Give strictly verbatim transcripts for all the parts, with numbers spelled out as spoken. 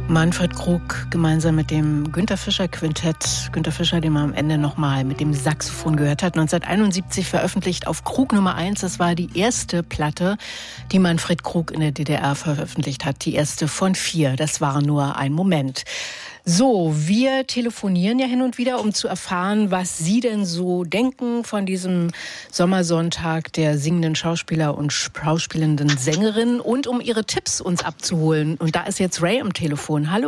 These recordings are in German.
Manfred Krug gemeinsam mit dem Günter Fischer Quintett. Günter Fischer, den man am Ende nochmal mit dem Saxophon gehört hat. neunzehnhunderteinundsiebzig veröffentlicht auf Krug Nummer eins. Das war die erste Platte, die Manfred Krug in der D D R veröffentlicht hat. Die erste von vier. Das war nur ein Moment. So, wir telefonieren ja hin und wieder, um zu erfahren, was Sie denn so denken von diesem Sommersonntag der singenden Schauspieler und schauspielenden Sängerinnen und um Ihre Tipps uns abzuholen. Und da ist jetzt Ray am Telefon. Hallo.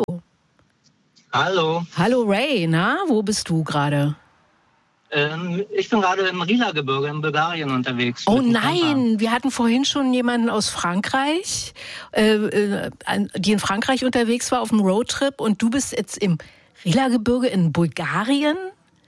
Hallo. Hallo Ray, na, wo bist du gerade? Ähm, ich bin gerade im Rila-Gebirge in Bulgarien unterwegs. Oh nein, wir hatten vorhin schon jemanden aus Frankreich, äh, äh, die in Frankreich unterwegs war auf einem Roadtrip und du bist jetzt im Rila-Gebirge in Bulgarien?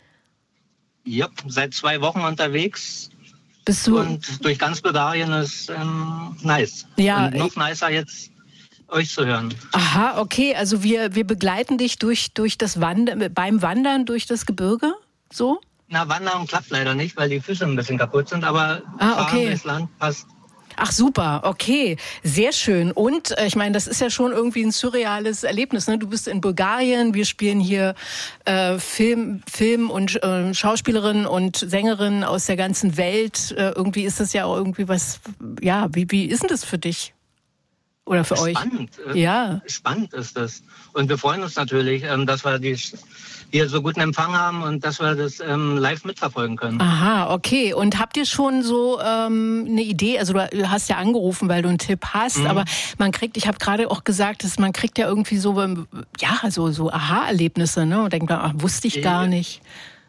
Ja, seit zwei Wochen unterwegs. Bist du? Und durch ganz Bulgarien ist ähm, nice. Ja. Und noch nicer jetzt euch zu hören. Aha, okay, also wir, wir begleiten dich durch, durch das Wandern, beim Wandern durch das Gebirge, so? Na, Wandern klappt leider nicht, weil die Füße ein bisschen kaputt sind, aber ah, okay. Fahren durchs Land passt. Ach super, okay, sehr schön. Und äh, ich meine, das ist ja schon irgendwie ein surreales Erlebnis. Ne? Du bist in Bulgarien, wir spielen hier äh, Film, Film und äh, Schauspielerinnen und Sängerinnen aus der ganzen Welt. Äh, irgendwie ist das ja auch irgendwie was, ja, wie, wie ist denn das für dich? Oder für spannend, euch? Spannend, ja. Spannend ist das. Und wir freuen uns natürlich, ähm, dass wir die hier so guten Empfang haben und dass wir das ähm, live mitverfolgen können. Aha, okay. Und habt ihr schon so ähm, eine Idee? Also du hast ja angerufen, weil du einen Tipp hast, mhm. aber man kriegt, ich habe gerade auch gesagt, dass man kriegt ja irgendwie so, ja, so, so Aha-Erlebnisse, ne? Und denkt, ach, wusste ich gar nicht.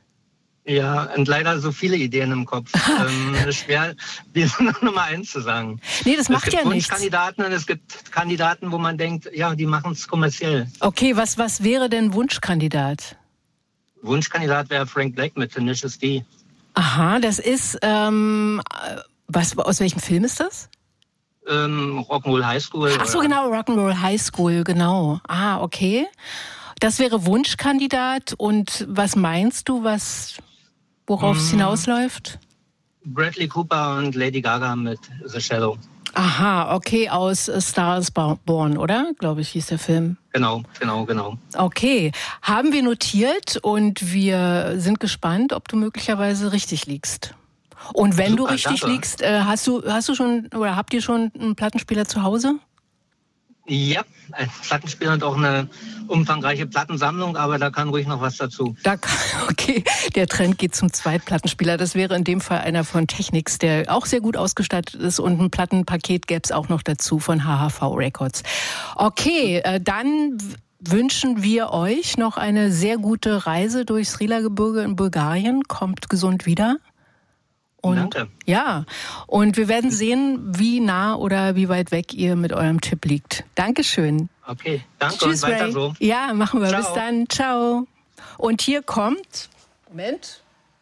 Ja, und leider so viele Ideen im Kopf. ähm, es ist schwer, die Nummer eins zu sagen. Nee, das macht ja nichts. Es gibt Wunschkandidaten und es gibt Kandidaten, wo man denkt, ja, die machen es kommerziell. Okay, was, was wäre denn Wunschkandidat? Wunschkandidat wäre Frank Black mit Tenacious D. Aha, das ist, ähm, was, aus welchem Film ist das? Ähm, Rock'n'Roll High School. Ach so, genau, Rock'n'Roll High School, genau. Ah, okay. Das wäre Wunschkandidat. Und was meinst du, was, worauf es hm. hinausläuft? Bradley Cooper und Lady Gaga mit The Shadow. Aha, okay, aus A Star is Born, oder? Glaube ich, hieß der Film. Genau, genau, genau. Okay, haben wir notiert und wir sind gespannt, ob du möglicherweise richtig liegst. Und wenn Super, du richtig danke. liegst, hast du, hast du schon oder habt ihr schon einen Plattenspieler zu Hause? Ja, ein Plattenspieler und auch eine umfangreiche Plattensammlung, aber da kann ruhig noch was dazu. Da kann, okay, der Trend geht zum Zweitplattenspieler. Das wäre in dem Fall einer von Technics, der auch sehr gut ausgestattet ist und ein Plattenpaket gäbe es auch noch dazu von H H V Records. Okay, äh, dann wünschen wir euch noch eine sehr gute Reise durchs Rila-Gebirge in Bulgarien. Kommt gesund wieder. Und, Danke. Ja, und wir werden sehen, wie nah oder wie weit weg ihr mit eurem Tipp liegt. Dankeschön. Okay, danke. Tschüss, und weiter Ray. so. Ja, machen wir. Ciao. Bis dann. Ciao. Und hier kommt, Moment,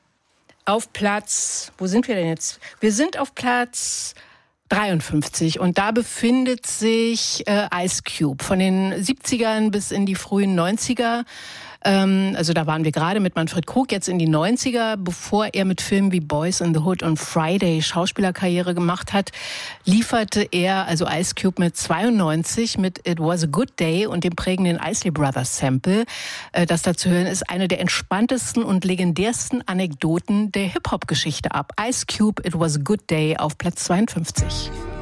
auf Platz, wo sind wir denn jetzt? Wir sind auf Platz dreiundfünfzig und da befindet sich äh, Ice Cube von den siebzigern bis in die frühen neunziger. Also da waren wir gerade mit Manfred Krug, jetzt in die neunziger, bevor er mit Filmen wie Boys in the Hood und Friday Schauspielerkarriere gemacht hat, lieferte er, also Ice Cube mit zweiundneunzig, mit It Was a Good Day und dem prägenden Isley Brothers Sample. Das da zu hören ist eine der entspanntesten und legendärsten Anekdoten der Hip-Hop-Geschichte ab. Ice Cube, It Was a Good Day auf Platz zweiundfünfzig.